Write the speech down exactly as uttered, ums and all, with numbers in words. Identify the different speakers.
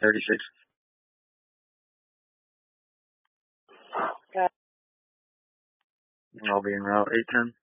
Speaker 1: thirty-six.
Speaker 2: Got
Speaker 1: I'll be en route, eight ten.